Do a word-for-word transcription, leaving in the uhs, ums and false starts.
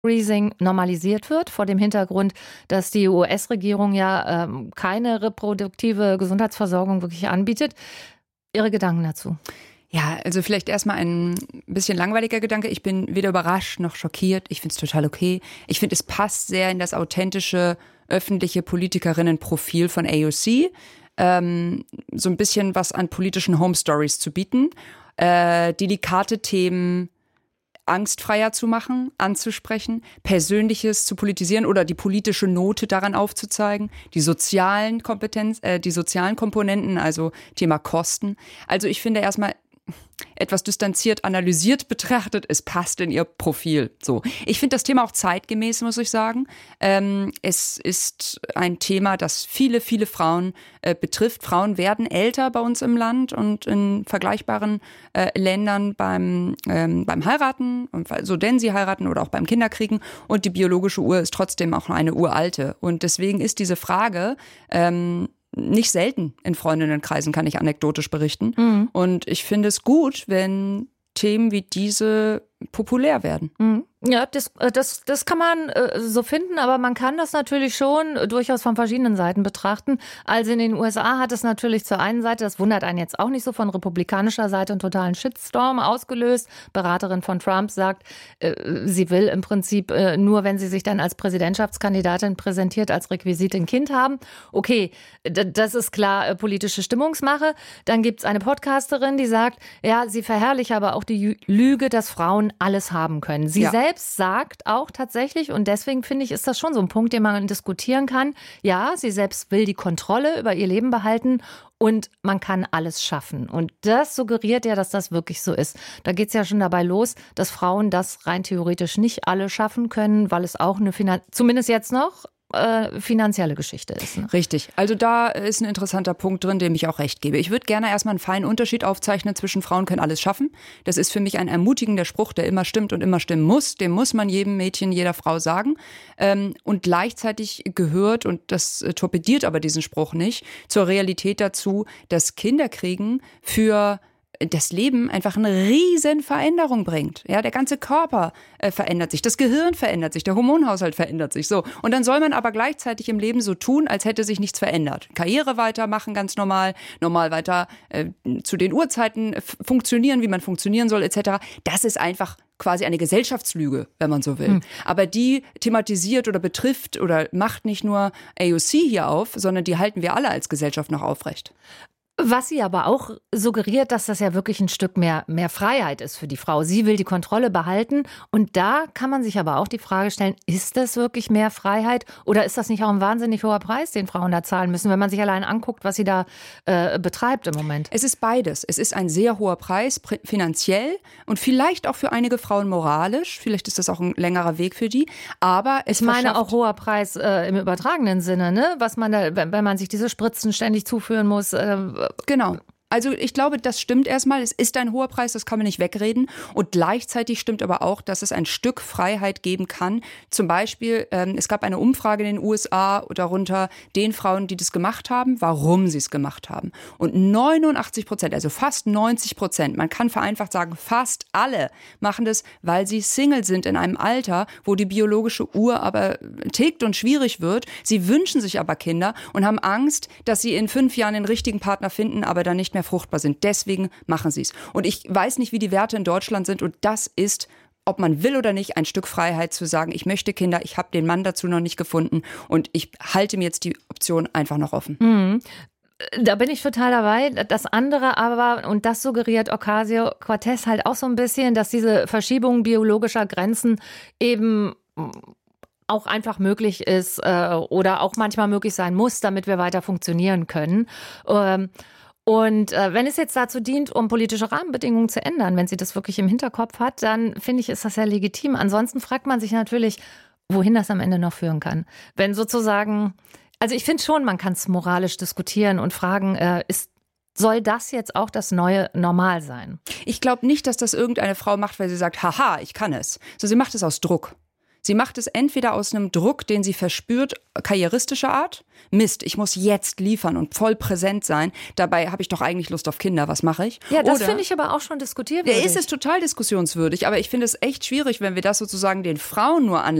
Freezing normalisiert wird, vor dem Hintergrund, dass die U S-Regierung ja ähm, keine reproduktive Gesundheitsversorgung wirklich anbietet. Ihre Gedanken dazu? Ja, also vielleicht erstmal ein bisschen langweiliger Gedanke. Ich bin weder überrascht noch schockiert. Ich finde es total okay. Ich finde, es passt sehr in das authentische, öffentliche Politikerinnenprofil von A O C. Ähm, so ein bisschen was an politischen Home Stories zu bieten. Äh, delikate Themen angstfreier zu machen, anzusprechen, Persönliches zu politisieren oder die politische Note daran aufzuzeigen, die sozialen Kompetenz, äh, die sozialen Komponenten, also Thema Kosten. Also ich finde erstmal etwas distanziert analysiert betrachtet, es passt in ihr Profil. So, ich finde das Thema auch zeitgemäß, muss ich sagen. Ähm, es ist ein Thema, das viele, viele Frauen äh, betrifft. Frauen werden älter bei uns im Land und in vergleichbaren äh, Ländern beim, ähm, beim Heiraten, so denn sie heiraten oder auch beim Kinderkriegen. Und die biologische Uhr ist trotzdem auch eine uralte. Und deswegen ist diese Frage ähm, nicht selten in Freundinnenkreisen, kann ich anekdotisch berichten. Mhm. Und ich finde es gut, wenn Themen wie diese populär werden. Mhm. Ja, das, das, das kann man äh, so finden, aber man kann das natürlich schon durchaus von verschiedenen Seiten betrachten. Also in den U S A hat es natürlich zur einen Seite, das wundert einen jetzt auch nicht so, von republikanischer Seite einen totalen Shitstorm ausgelöst. Beraterin von Trump sagt, äh, sie will im Prinzip äh, nur, wenn sie sich dann als Präsidentschaftskandidatin präsentiert, als Requisit ein Kind haben. Okay, d- das ist klar äh, politische Stimmungsmache. Dann gibt's eine Podcasterin, die sagt, ja, sie verherrliche aber auch die Lüge, dass Frauen alles haben können. Sie ja. selbst sagt auch tatsächlich, und deswegen finde ich, ist das schon so ein Punkt, den man diskutieren kann. Ja, sie selbst will die Kontrolle über ihr Leben behalten und man kann alles schaffen. Und das suggeriert ja, dass das wirklich so ist. Da geht es ja schon dabei los, dass Frauen das rein theoretisch nicht alle schaffen können, weil es auch eine, Finan- zumindest jetzt noch, Äh, finanzielle Geschichte ist. Ne? Richtig. Also da ist ein interessanter Punkt drin, dem ich auch recht gebe. Ich würde gerne erstmal einen feinen Unterschied aufzeichnen zwischen Frauen können alles schaffen. Das ist für mich ein ermutigender Spruch, der immer stimmt und immer stimmen muss. Den muss man jedem Mädchen, jeder Frau sagen. Ähm, und gleichzeitig gehört, und das äh, torpediert aber diesen Spruch nicht, zur Realität dazu, dass Kinderkriegen für das Leben einfach eine riesen Veränderung bringt. Ja, der ganze Körper äh, verändert sich, das Gehirn verändert sich, der Hormonhaushalt verändert sich. So. Und dann soll man aber gleichzeitig im Leben so tun, als hätte sich nichts verändert. Karriere weitermachen, ganz normal, normal weiter äh, zu den Uhrzeiten f- funktionieren, wie man funktionieren soll, et cetera. Das ist einfach quasi eine Gesellschaftslüge, wenn man so will. Hm. Aber die thematisiert oder betrifft oder macht nicht nur A O C hier auf, sondern die halten wir alle als Gesellschaft noch aufrecht. Was sie aber auch suggeriert, dass das ja wirklich ein Stück mehr, mehr Freiheit ist für die Frau. Sie will die Kontrolle behalten. Und da kann man sich aber auch die Frage stellen, ist das wirklich mehr Freiheit oder ist das nicht auch ein wahnsinnig hoher Preis, den Frauen da zahlen müssen, wenn man sich allein anguckt, was sie da äh, betreibt im Moment? Es ist beides. Es ist ein sehr hoher Preis pr- finanziell und vielleicht auch für einige Frauen moralisch. Vielleicht ist das auch ein längerer Weg für die. Aber es Ich meine auch hoher Preis äh, im übertragenen Sinne, ne? Was man da, wenn, wenn man sich diese Spritzen ständig zuführen muss. Äh, Genau. Also ich glaube, das stimmt erstmal. Es ist ein hoher Preis, das kann man nicht wegreden. Und gleichzeitig stimmt aber auch, dass es ein Stück Freiheit geben kann. Zum Beispiel, ähm, es gab eine Umfrage in den U S A darunter den Frauen, die das gemacht haben, warum sie es gemacht haben. Und neunundachtzig Prozent, also fast neunzig Prozent, man kann vereinfacht sagen, fast alle machen das, weil sie Single sind in einem Alter, wo die biologische Uhr aber tickt und schwierig wird. Sie wünschen sich aber Kinder und haben Angst, dass sie in fünf Jahren den richtigen Partner finden, aber dann nicht mehr fruchtbar sind. Deswegen machen sie es. Und ich weiß nicht, wie die Werte in Deutschland sind. Und das ist, ob man will oder nicht, ein Stück Freiheit zu sagen, ich möchte Kinder, ich habe den Mann dazu noch nicht gefunden und ich halte mir jetzt die Option einfach noch offen. Mhm. Da bin ich total dabei. Das andere aber, und das suggeriert Ocasio-Cortez halt auch so ein bisschen, dass diese Verschiebung biologischer Grenzen eben auch einfach möglich ist äh, oder auch manchmal möglich sein muss, damit wir weiter funktionieren können. Ähm, Und äh, wenn es jetzt dazu dient, um politische Rahmenbedingungen zu ändern, wenn sie das wirklich im Hinterkopf hat, dann finde ich, ist das ja legitim. Ansonsten fragt man sich natürlich, wohin das am Ende noch führen kann. Wenn sozusagen, also ich finde schon, man kann es moralisch diskutieren und fragen, äh, ist, soll das jetzt auch das neue Normal sein? Ich glaube nicht, dass das irgendeine Frau macht, weil sie sagt, haha, ich kann es. So, sie macht es aus Druck. Sie macht es entweder aus einem Druck, den sie verspürt, karrieristischer Art. Mist, ich muss jetzt liefern und voll präsent sein. Dabei habe ich doch eigentlich Lust auf Kinder. Was mache ich? Ja, das finde ich aber auch schon diskutierwürdig. Ja, ist es total diskussionswürdig. Aber ich finde es echt schwierig, wenn wir das sozusagen den Frauen nur anlassen.